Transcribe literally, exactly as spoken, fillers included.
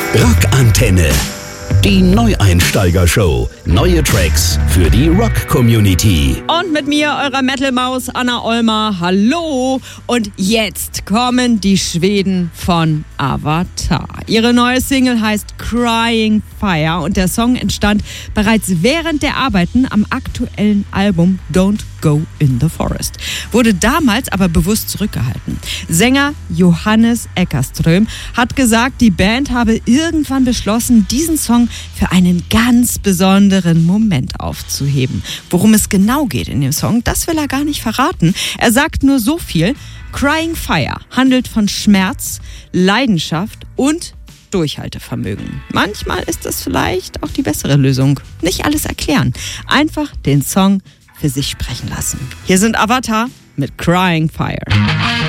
Rockantenne. Die Neueinsteiger-Show. Neue Tracks für die Rock-Community. Und mit mir, eurer Metal-Maus Anna Ollmer. Hallo. Und jetzt kommen die Schweden von Avatar. Ihre neue Single heißt Crying Fire und der Song entstand bereits während der Arbeiten am aktuellen Album Don't Go in the Forest. Wurde damals aber bewusst zurückgehalten. Sänger Johannes Eckerström hat gesagt, die Band habe irgendwann beschlossen, diesen Song für einen ganz besonderen Moment aufzuheben. Worum es genau geht in dem Song, das will er gar nicht verraten. Er sagt nur so viel: Crying Fire handelt von Schmerz, Leidenschaft und Durchhaltevermögen. Manchmal ist das vielleicht auch die bessere Lösung. Nicht alles erklären, einfach den Song für sich sprechen lassen. Hier sind Avatar mit Crying Fire.